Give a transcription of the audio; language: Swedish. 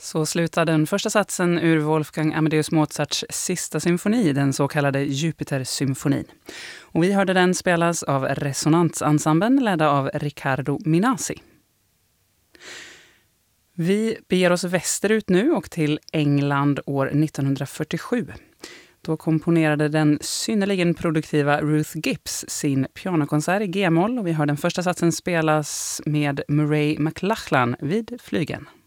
Så slutar den första satsen ur Wolfgang Amadeus Mozarts sista symfoni, den så kallade Jupiter-symfonin. Och vi hörde den spelas av Resonans-ensemblen ledda av Riccardo Minasi. Vi beger oss västerut nu och till England år 1947. Då komponerade den synnerligen produktiva Ruth Gibbs sin pianokonsert i G-moll och vi hör den första satsen spelas med Murray McLachlan vid flygeln.